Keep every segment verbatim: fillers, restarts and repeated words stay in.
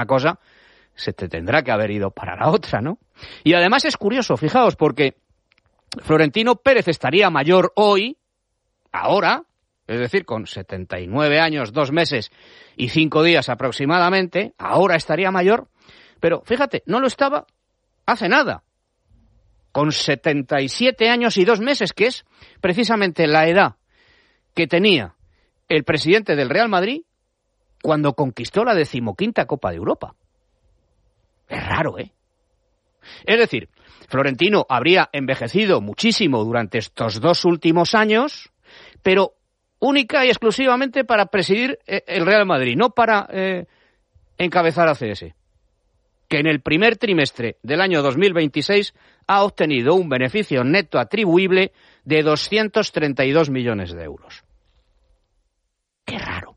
cosa se te tendrá que haber ido para la otra, ¿no? Y además es curioso, fijaos, porque Florentino Pérez estaría mayor hoy, ahora, es decir, con setenta y nueve años, dos meses y cinco días aproximadamente, ahora estaría mayor, pero fíjate, no lo estaba hace nada, con setenta y siete años y dos meses, que es precisamente la edad que tenía el presidente del Real Madrid cuando conquistó la decimoquinta Copa de Europa. Es raro, ¿eh? Es decir, Florentino habría envejecido muchísimo durante estos dos últimos años, pero única y exclusivamente para presidir el Real Madrid, no para eh, encabezar a C S, que en el primer trimestre del año dos mil veintiséis ha obtenido un beneficio neto atribuible de doscientos treinta y dos millones de euros. Qué raro.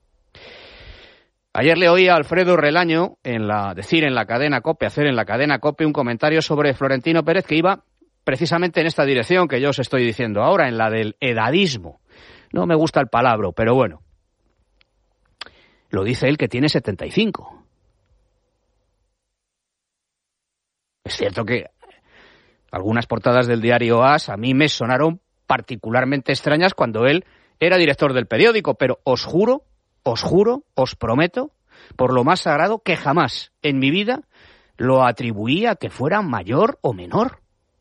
Ayer le oí a Alfredo Relaño en la, decir en la cadena COPE, hacer en la cadena COPE un comentario sobre Florentino Pérez que iba precisamente en esta dirección que yo os estoy diciendo ahora, en la del edadismo. No me gusta el palabra, pero bueno. Lo dice él que tiene setenta y cinco. Es cierto que algunas portadas del diario A S a mí me sonaron particularmente extrañas cuando él era director del periódico, pero os juro, os juro, os prometo, por lo más sagrado, que jamás en mi vida lo atribuía a que fuera mayor o menor.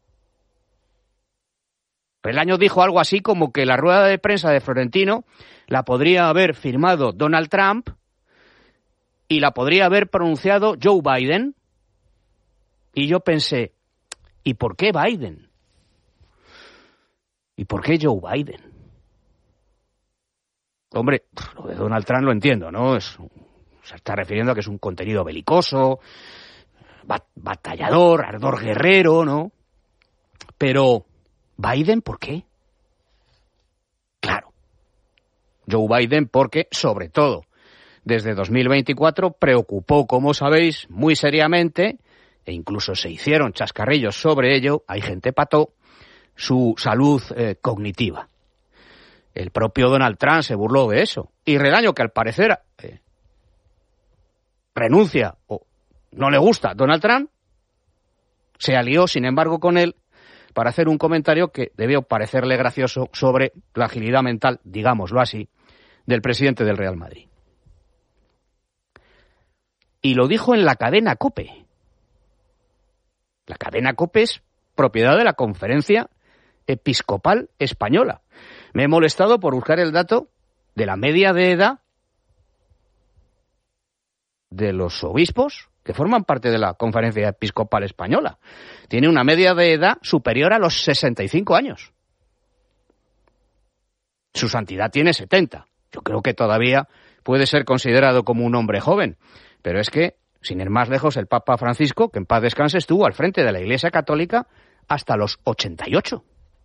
Relaño dijo algo así como que la rueda de prensa de Florentino la podría haber firmado Donald Trump y la podría haber pronunciado Joe Biden. Y yo pensé, ¿y por qué Biden? ¿Y por qué Joe Biden? Hombre, lo de Donald Trump lo entiendo, ¿no? Es, se está refiriendo a que es un contenido belicoso, bat, batallador, ardor guerrero, ¿no? Pero, ¿Biden por qué? Claro, Joe Biden porque, sobre todo, desde dos mil veinticuatro preocupó, como sabéis, muy seriamente, e incluso se hicieron chascarrillos sobre ello, hay gente pató, su salud eh, cognitiva. El propio Donald Trump se burló de eso. Y Relaño, que al parecer eh, renuncia o no le gusta Donald Trump, se alió, sin embargo, con él para hacer un comentario que debió parecerle gracioso sobre la agilidad mental, digámoslo así, del presidente del Real Madrid. Y lo dijo en la cadena COPE. La cadena COPE es propiedad de la Conferencia Episcopal Española. Me he molestado por buscar el dato de la media de edad de los obispos que forman parte de la Conferencia Episcopal Española. Tiene una media de edad superior a los sesenta y cinco años. Su santidad tiene setenta. Yo creo que todavía puede ser considerado como un hombre joven. Pero es que, sin ir más lejos, el Papa Francisco, que en paz descanse, estuvo al frente de la Iglesia Católica hasta los ochenta y ocho.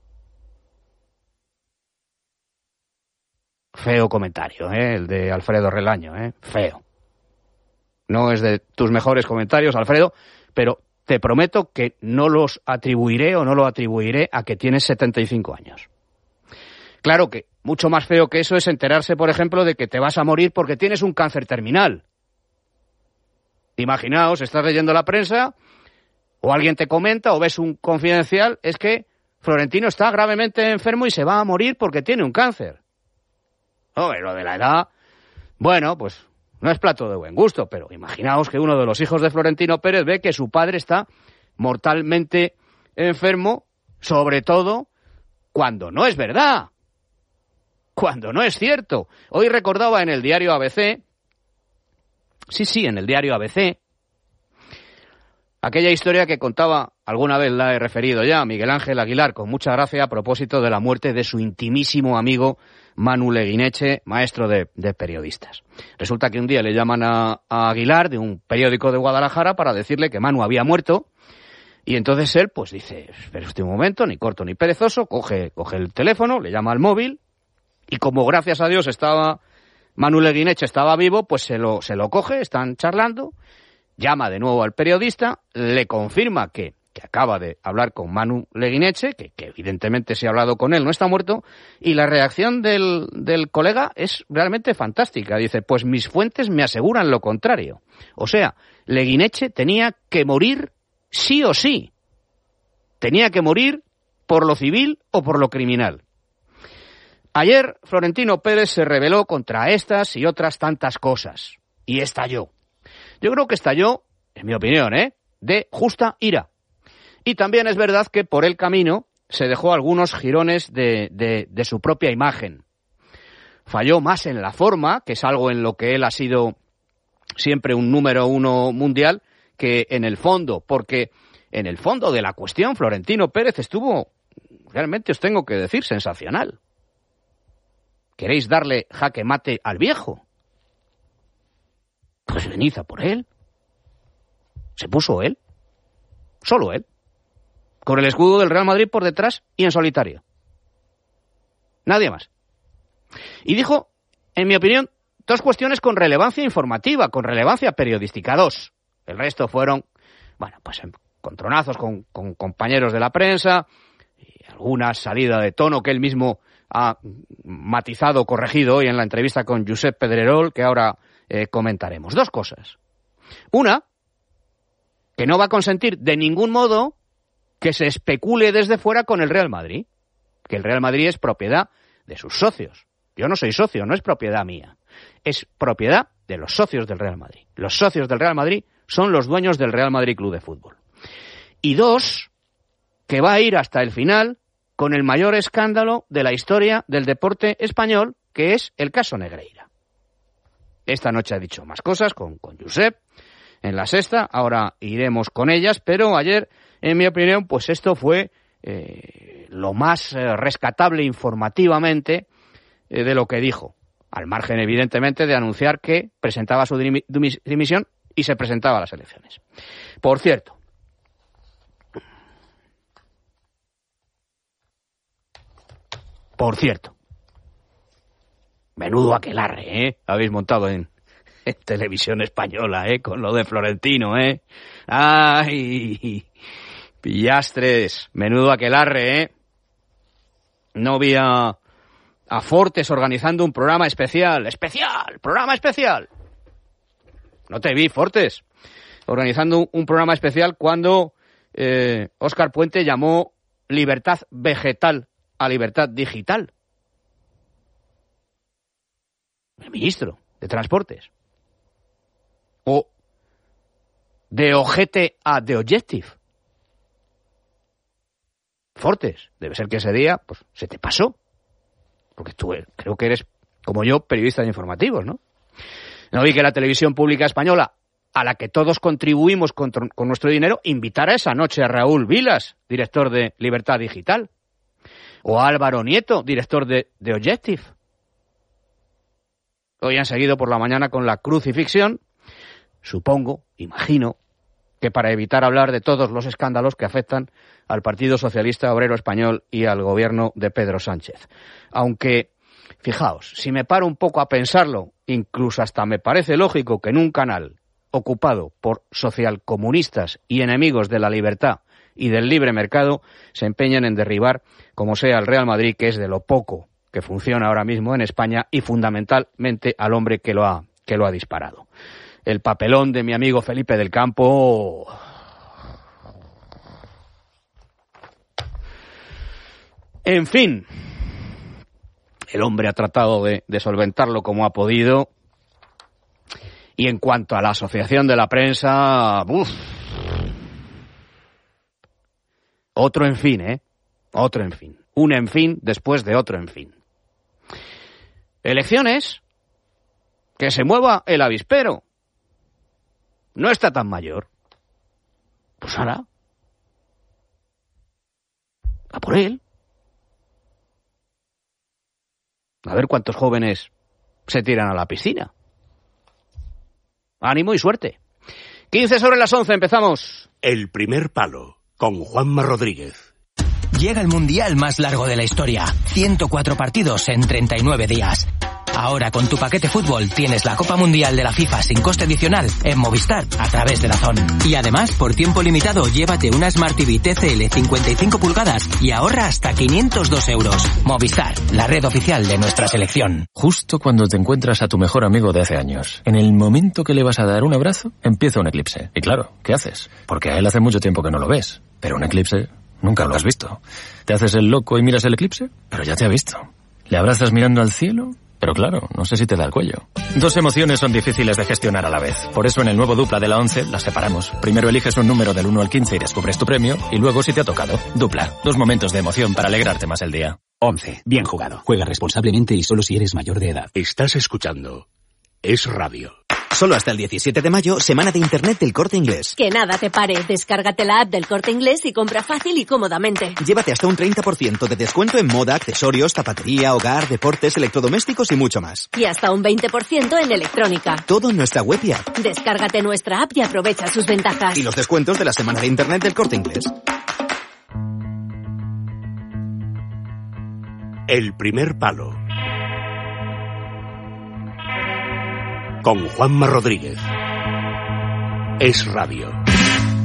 Feo comentario, ¿eh? El de Alfredo Relaño, ¿eh? Feo. No es de tus mejores comentarios, Alfredo, pero te prometo que no los atribuiré o no lo atribuiré a que tienes setenta y cinco años. Claro que mucho más feo que eso es enterarse, por ejemplo, de que te vas a morir porque tienes un cáncer terminal. Imaginaos, estás leyendo la prensa o alguien te comenta o ves un confidencial, es que Florentino está gravemente enfermo y se va a morir porque tiene un cáncer. Oh, lo de la edad, bueno, pues no es plato de buen gusto, pero imaginaos que uno de los hijos de Florentino Pérez ve que su padre está mortalmente enfermo, sobre todo cuando no es verdad, cuando no es cierto. Hoy recordaba en el diario A B C, sí, sí, en el diario A B C, aquella historia que contaba, alguna vez la he referido ya, Miguel Ángel Aguilar, con mucha gracia, a propósito de la muerte de su intimísimo amigo Manu Leguineche, maestro de, de periodistas. Resulta que un día le llaman a, a Aguilar, de un periódico de Guadalajara, para decirle que Manu había muerto, y entonces él, pues dice, espera usted un momento, ni corto ni perezoso, coge, coge el teléfono, le llama al móvil, y como gracias a Dios estaba Manu Leguineche estaba vivo, pues se lo, se lo coge, están charlando, llama de nuevo al periodista, le confirma que que acaba de hablar con Manu Leguineche, que, que evidentemente se ha hablado con él, no está muerto, y la reacción del, del colega es realmente fantástica. Dice, pues mis fuentes me aseguran lo contrario. O sea, Leguineche tenía que morir sí o sí. Tenía que morir por lo civil o por lo criminal. Ayer Florentino Pérez se rebeló contra estas y otras tantas cosas. Y estalló. Yo creo que estalló, en mi opinión, ¿eh?, de justa ira. Y también es verdad que por el camino se dejó algunos jirones de, de, de su propia imagen. Falló más en la forma, que es algo en lo que él ha sido siempre un número uno mundial, que en el fondo, porque en el fondo de la cuestión Florentino Pérez estuvo, realmente os tengo que decir, sensacional. ¿Queréis darle jaque mate al viejo? Pues venid a por él. Se puso él, solo él, con el escudo del Real Madrid por detrás y en solitario. Nadie más. Y dijo, en mi opinión, dos cuestiones con relevancia informativa, con relevancia periodística. Dos. El resto fueron, bueno, pues encontronazos con, con compañeros de la prensa y alguna salida de tono que él mismo ha matizado, corregido hoy en la entrevista con Josep Pedrerol, que ahora eh, comentaremos. Dos cosas. Una, que no va a consentir de ningún modo que se especule desde fuera con el Real Madrid, que el Real Madrid es propiedad de sus socios. Yo no soy socio, no es propiedad mía, es propiedad de los socios del Real Madrid. Los socios del Real Madrid son los dueños del Real Madrid Club de Fútbol. Y dos, que va a ir hasta el final con el mayor escándalo de la historia del deporte español, que es el caso Negreira. Esta noche ha dicho más cosas con, con Josep en La Sexta, ahora iremos con ellas, pero ayer, en mi opinión, pues esto fue eh, lo más eh, rescatable informativamente eh, de lo que dijo, al margen, evidentemente, de anunciar que presentaba su dimisión y se presentaba a las elecciones. Por cierto, por cierto, menudo aquelarre, ¿eh? Habéis montado en, en televisión española, ¿eh? Con lo de Florentino, ¿eh? ¡Ay! Pillastres, menudo aquelarre, ¿eh? No vi a, a Fortes organizando un programa especial. ¡Especial! ¡Programa especial! No te vi, Fortes, organizando un, un programa especial cuando eh, Óscar Puente llamó libertad vegetal a libertad digital. El ministro de Transportes. O de ojete a The Objective. Fortes, debe ser que ese día pues se te pasó. Porque tú creo que eres, como yo, periodista de informativos, ¿no? No vi que la televisión pública española, a la que todos contribuimos con, con nuestro dinero, invitara esa noche a Raúl Vilas, director de Libertad Digital. O a Álvaro Nieto, director de The Objective. Hoy han seguido por la mañana con la crucifixión, supongo, imagino, que para evitar hablar de todos los escándalos que afectan al Partido Socialista Obrero Español y al gobierno de Pedro Sánchez. Aunque, fijaos, si me paro un poco a pensarlo, incluso hasta me parece lógico que en un canal ocupado por socialcomunistas y enemigos de la libertad y del libre mercado se empeñen en derribar, como sea, el Real Madrid, que es de lo poco que funciona ahora mismo en España, y fundamentalmente al hombre que lo ha, que lo ha disparado. El papelón de mi amigo Felipe del Campo... En fin, el hombre ha tratado de, de solventarlo como ha podido. Y en cuanto a la asociación de la prensa... Uf, otro en fin, ¿eh? Otro en fin. Un en fin después de otro en fin. Elecciones. Que se mueva el avispero. No está tan mayor. Pues ahora. A por él. A ver cuántos jóvenes se tiran a la piscina. Ánimo y suerte. quince sobre las once, empezamos. El primer palo, con Juanma Rodríguez. Llega el mundial más largo de la historia. ciento cuatro partidos en treinta y nueve días. Ahora con tu paquete fútbol tienes la Copa Mundial de la FIFA sin coste adicional en Movistar a través de DAZN. Y además, por tiempo limitado, llévate una Smart T V T C L cincuenta y cinco pulgadas y ahorra hasta quinientos dos euros. Movistar, la red oficial de nuestra selección. Justo cuando te encuentras a tu mejor amigo de hace años, en el momento que le vas a dar un abrazo, empieza un eclipse. Y claro, ¿qué haces? Porque a él hace mucho tiempo que no lo ves. Pero un eclipse nunca lo has visto. Te haces el loco y miras el eclipse, pero ya te ha visto. Le abrazas mirando al cielo, pero claro, no sé si te da el cuello. Dos emociones son difíciles de gestionar a la vez. Por eso en el nuevo Dupla de la once las separamos. Primero eliges un número del uno al quince y descubres tu premio, y luego si te ha tocado. Dupla, dos momentos de emoción para alegrarte más el día. once. Bien jugado. Juega responsablemente y solo si eres mayor de edad. Estás escuchando Es Radio. Solo hasta el diecisiete de mayo, semana de internet del Corte Inglés. Que nada te pare. Descárgate la app del Corte Inglés y compra fácil y cómodamente. Llévate hasta un treinta por ciento de descuento en moda, accesorios, zapatería, hogar, deportes, electrodomésticos y mucho más. Y hasta un veinte por ciento en electrónica. Todo en nuestra web y app. Descárgate nuestra app y aprovecha sus ventajas. Y los descuentos de la semana de internet del Corte Inglés. El primer palo. Con Juanma Rodríguez. Es Radio.